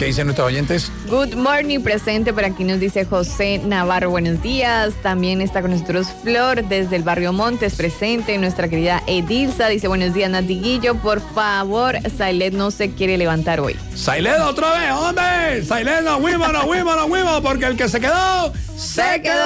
¿Qué dicen nuestros oyentes? Good morning, presente. Por aquí nos dice José Navarro, buenos días. También está con nosotros Flor desde el barrio Montes, presente. Nuestra querida Edilza dice, buenos días, Natiguillo. Por favor, Sailet no se quiere levantar hoy. Sailet, otra vez, hombre. Sailet, nos fuimos, porque el que se quedó, se quedó.